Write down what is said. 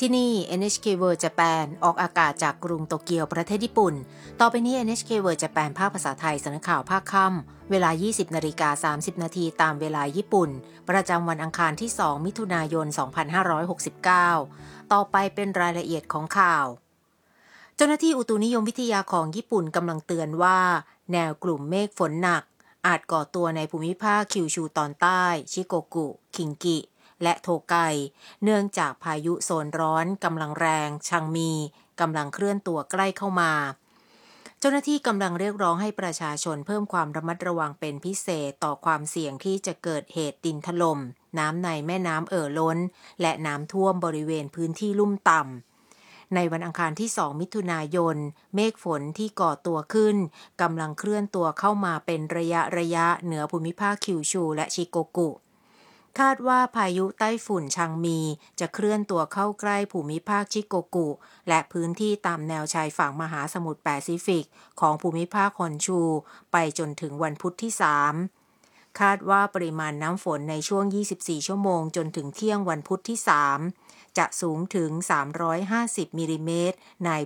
ที่นี่ NHK World Japan ออกอากาศจากกรุงโตเกียวประเทศญี่ปุ่นต่อไปนี้ NHK World Japan ภาคภาษาไทยเสนอข่าวภาคค่ำเวลา 20:30 น.ตามเวลาญี่ปุ่นประจำวันอังคารที่ 2 มิถุนายน 2569 ต่อไปเป็นรายละเอียดของข่าวเจ้าหน้าที่อุตุนิยมวิทยาของญี่ปุ่นกำลังเตือนว่าแนวกลุ่มเมฆฝนหนักอาจก่อตัวในภูมิภาคคิวชูตอนใต้ชิโกกุคิงกิและโทไกเนื่องจากพายุโซนร้อนกำลังแรงชังมีกำลังเคลื่อนตัวใกล้เข้ามาเจ้าหน้าที่กำลังเรียกร้องให้ประชาชนเพิ่มความระมัดระวังเป็นพิเศษต่อความเสี่ยงที่จะเกิดเหตุดินถล่มน้ำในแม่น้ำล้นและน้ำท่วมบริเวณพื้นที่ลุ่มต่ำในวันอังคารที่ 2 มิถุนายนเมฆฝนที่ก่อตัวขึ้นกำลังเคลื่อนตัวเข้ามาเป็นระยะเหนือภูมิภาคคิวชูและชิโกกุคาดว่าพายุไต้ฝุ่นชังมีจะเคลื่อนตัวเข้าใกล้ภูมิภาคชิโกกุและพื้นที่ตามแนวชายฝั่งมหาสมุทรแปซิฟิกของภูมิภาคฮอนชูไปจนถึงวันพุธที่ 3คาดว่าปริมาณน้ำฝนในช่วง24ชั่วโมงจนถึงเที่ยงวันพุธที่ 3จะสูงถึง350มิลลิเมตรใน